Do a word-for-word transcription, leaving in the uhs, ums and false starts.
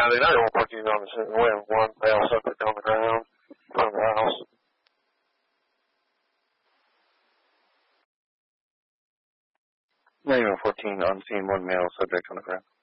Yeah, they're not going to put you on the scene with one male subject on the ground in front of the house. Nine one fourteen on scene, one male subject on the ground.